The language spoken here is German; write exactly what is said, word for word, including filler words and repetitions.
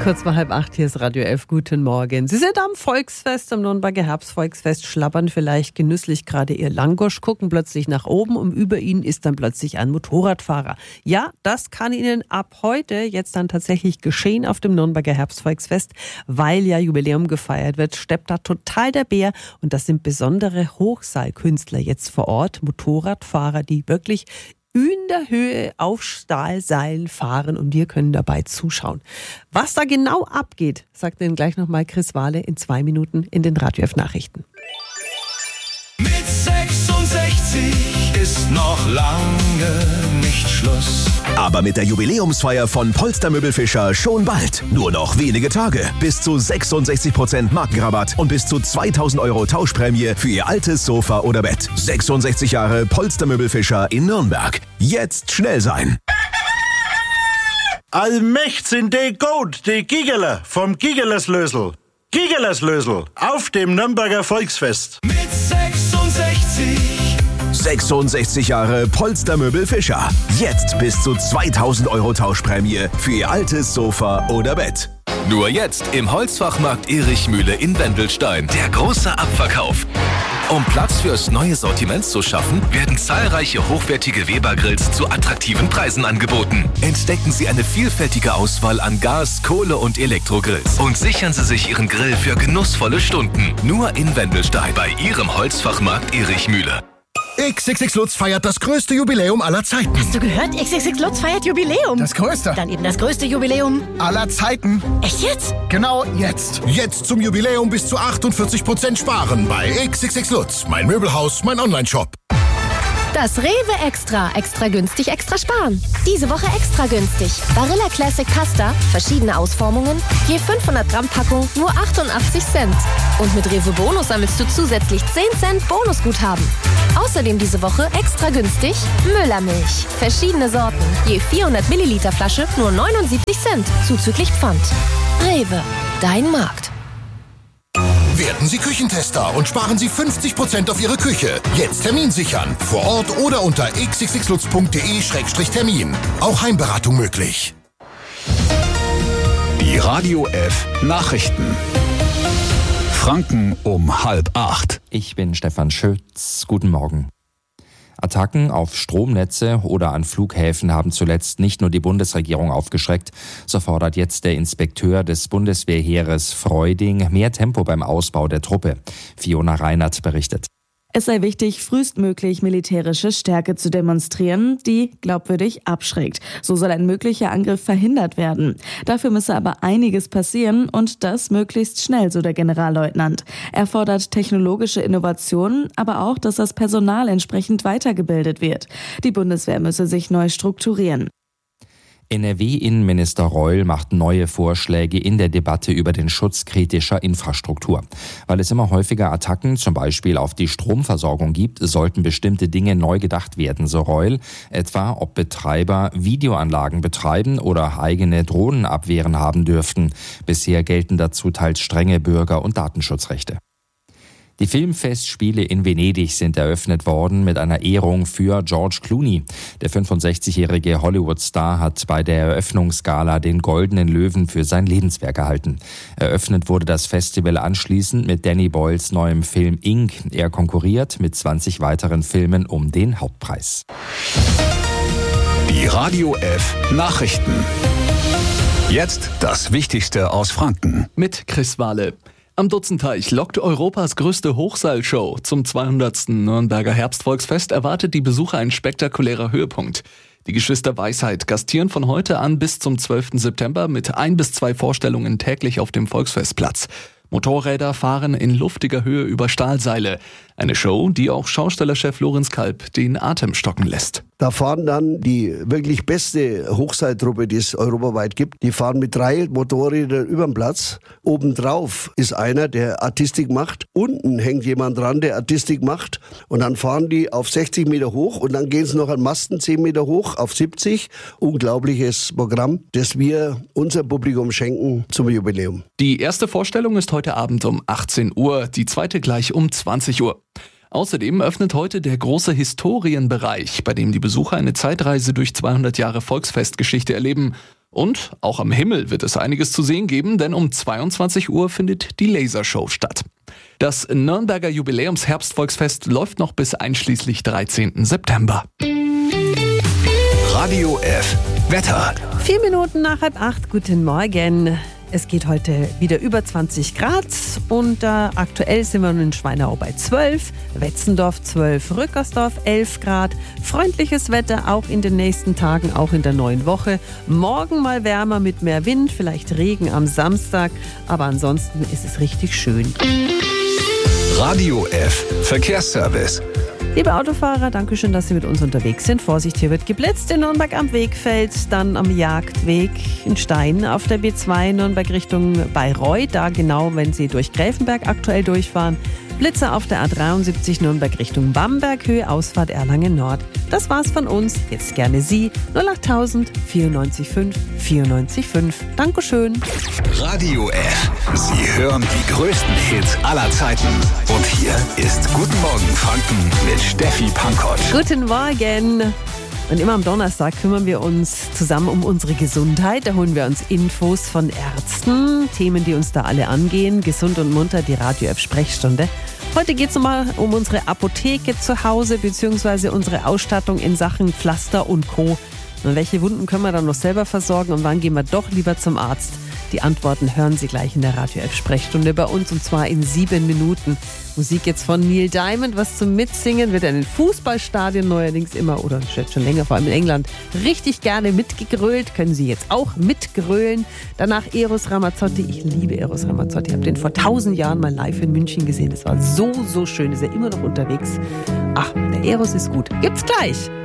Kurz vor halb acht, hier ist Radio elf. Guten Morgen. Sie sind am Volksfest, am Nürnberger Herbstvolksfest, schlabbern vielleicht genüsslich gerade Ihr Langosch, gucken plötzlich nach oben und über Ihnen ist dann plötzlich ein Motorradfahrer. Ja, das kann Ihnen ab heute jetzt dann tatsächlich geschehen auf dem Nürnberger Herbstvolksfest, weil ja Jubiläum gefeiert wird, steppt da total der Bär und das sind besondere Hochseilkünstler jetzt vor Ort, Motorradfahrer, die wirklich in der Höhe auf Stahlseilen fahren und wir können dabei zuschauen. Was da genau abgeht, sagt Ihnen gleich nochmal Chris Wahle in zwei Minuten in den Radio elf Nachrichten. Mit sechsundsechzig ist noch lange nicht Schluss. Aber mit der Jubiläumsfeier von Polster Möbelfischer schon bald. Nur noch wenige Tage. Bis zu sechsundsechzig Prozent Markenrabatt und bis zu zweitausend Euro Tauschprämie für Ihr altes Sofa oder Bett. sechsundsechzig Jahre Polster Möbelfischer in Nürnberg. Jetzt schnell sein. Allmächt sind die gut, die Gigerler vom Gigerlerslösel. Gigerlerslösel auf dem Nürnberger Volksfest. Mit sechsundsechzig. sechsundsechzig Jahre Polster Möbelfischer. Jetzt bis zu zweitausend Euro Tauschprämie für Ihr altes Sofa oder Bett. Nur jetzt im Holzfachmarkt Erichmühle in Wendelstein. Der große Abverkauf. Um Platz fürs neue Sortiment zu schaffen, werden zahlreiche hochwertige Weber-Grills zu attraktiven Preisen angeboten. Entdecken Sie eine vielfältige Auswahl an Gas-, Kohle- und Elektrogrills und sichern Sie sich Ihren Grill für genussvolle Stunden. Nur in Wendelstein bei Ihrem Holzfachmarkt Erichmühle. X X X Lutz feiert das größte Jubiläum aller Zeiten. Hast du gehört? X X X Lutz feiert Jubiläum. Das größte. Dann eben das größte Jubiläum aller Zeiten. Echt jetzt? Genau jetzt. Jetzt zum Jubiläum bis zu achtundvierzig Prozent sparen bei X X X Lutz. Mein Möbelhaus, mein Online-Shop. Das Rewe Extra. Extra günstig, extra sparen. Diese Woche extra günstig. Barilla Classic Pasta, verschiedene Ausformungen, je fünfhundert Gramm Packung, nur achtundachtzig Cent. Und mit Rewe Bonus sammelst du zusätzlich zehn Cent Bonusguthaben. Außerdem diese Woche extra günstig Müllermilch. Verschiedene Sorten, je vierhundert Milliliter Flasche, nur neunundsiebzig Cent, zuzüglich Pfand. Rewe, dein Markt. Werden Sie Küchentester und sparen Sie fünfzig Prozent auf Ihre Küche. Jetzt Termin sichern. Vor Ort oder unter x x x lutz punkt de Schrägstrich Termin. Auch Heimberatung möglich. Die Radio elf Nachrichten. Franken um halb acht. Ich bin Stefan Schütz. Guten Morgen. Attacken auf Stromnetze oder an Flughäfen haben zuletzt nicht nur die Bundesregierung aufgeschreckt. So fordert jetzt der Inspekteur des Bundeswehrheeres Freuding mehr Tempo beim Ausbau der Truppe. Fiona Reinert berichtet. Es sei wichtig, frühestmöglich militärische Stärke zu demonstrieren, die glaubwürdig abschreckt. So soll ein möglicher Angriff verhindert werden. Dafür müsse aber einiges passieren und das möglichst schnell, so der Generalleutnant. Er fordert technologische Innovationen, aber auch, dass das Personal entsprechend weitergebildet wird. Die Bundeswehr müsse sich neu strukturieren. N R W-Innenminister Reul macht neue Vorschläge in der Debatte über den Schutz kritischer Infrastruktur. Weil es immer häufiger Attacken, zum Beispiel auf die Stromversorgung gibt, sollten bestimmte Dinge neu gedacht werden, so Reul. Etwa, ob Betreiber Videoanlagen betreiben oder eigene Drohnenabwehren haben dürften. Bisher gelten dazu teils strenge Bürger- und Datenschutzrechte. Die Filmfestspiele in Venedig sind eröffnet worden mit einer Ehrung für George Clooney. Der fünfundsechzigjährige Hollywood-Star hat bei der Eröffnungsgala den Goldenen Löwen für sein Lebenswerk erhalten. Eröffnet wurde das Festival anschließend mit Danny Boyles neuem Film Ink. Er konkurriert mit zwanzig weiteren Filmen um den Hauptpreis. Die Radio elf Nachrichten. Jetzt das Wichtigste aus Franken. Mit Chris Wahle. Am Dutzenteich lockt Europas größte Hochseilshow. Zum zweihundertsten Nürnberger Herbstvolksfest erwartet die Besucher ein spektakulärer Höhepunkt. Die Geschwister Weisheit gastieren von heute an bis zum zwölften September mit ein bis zwei Vorstellungen täglich auf dem Volksfestplatz. Motorräder fahren in luftiger Höhe über Stahlseile. Eine Show, die auch Schaustellerchef Lorenz Kalb den Atem stocken lässt. Da fahren dann die wirklich beste Hochseiltruppe, die es europaweit gibt. Die fahren mit drei Motorrädern über den Platz. Obendrauf ist einer, der Artistik macht. Unten hängt jemand dran, der Artistik macht. Und dann fahren die auf sechzig Meter hoch und dann gehen sie noch an Masten zehn Meter hoch auf siebzig. Unglaubliches Programm, das wir unserem Publikum schenken zum Jubiläum. Die erste Vorstellung ist heute Abend um achtzehn Uhr, die zweite gleich um zwanzig Uhr. Außerdem öffnet heute der große Historienbereich, bei dem die Besucher eine Zeitreise durch zweihundert Jahre Volksfestgeschichte erleben. Und auch am Himmel wird es einiges zu sehen geben, denn um zweiundzwanzig Uhr findet die Lasershow statt. Das Nürnberger Jubiläums-Herbstvolksfest läuft noch bis einschließlich dreizehnten September. Radio F. Wetter. Vier Minuten nach halb acht. Guten Morgen. Es geht heute wieder über zwanzig Grad und äh, aktuell sind wir in Schweinau bei zwölf, Wetzendorf zwölf, Rückersdorf elf Grad. Freundliches Wetter auch in den nächsten Tagen, auch in der neuen Woche. Morgen mal wärmer mit mehr Wind, vielleicht Regen am Samstag, aber ansonsten ist es richtig schön. Radio F. Verkehrsservice. Liebe Autofahrer, danke schön, dass Sie mit uns unterwegs sind. Vorsicht, hier wird geblitzt in Nürnberg am Wegfeld, dann am Jagdweg in Stein auf der B zwei Nürnberg Richtung Bayreuth. Da genau, wenn Sie durch Gräfenberg aktuell durchfahren. Blitze auf der A dreiundsiebzig Nürnberg Richtung Bamberg, Höhe Ausfahrt Erlangen Nord. Das war's von uns. Jetzt gerne Sie. null acht tausend vierundneunzig fünf vierundneunzig fünf. Dankeschön. Radio F. Sie hören die größten Hits aller Zeiten. Und hier ist Guten Morgen Franken mit Steffi Pankow. Guten Morgen. Und immer am Donnerstag kümmern wir uns zusammen um unsere Gesundheit. Da holen wir uns Infos von Ärzten, Themen, die uns da alle angehen. Gesund und munter, die Radio F Sprechstunde. Heute geht es nochmal um unsere Apotheke zu Hause bzw. unsere Ausstattung in Sachen Pflaster und Co. Und welche Wunden können wir dann noch selber versorgen und wann gehen wir doch lieber zum Arzt? Die Antworten hören Sie gleich in der Radio F Sprechstunde bei uns und zwar in sieben Minuten. Musik jetzt von Neil Diamond, was zum Mitsingen wird in den Fußballstadien neuerdings immer oder schon länger, vor allem in England, richtig gerne mitgegrölt. Können Sie jetzt auch mitgrölen. Danach Eros Ramazzotti. Ich liebe Eros Ramazzotti. Ich habe den vor tausend Jahren mal live in München gesehen. Das war so, so schön. Ist er immer noch unterwegs. Ach, der Eros ist gut. Gibt's gleich.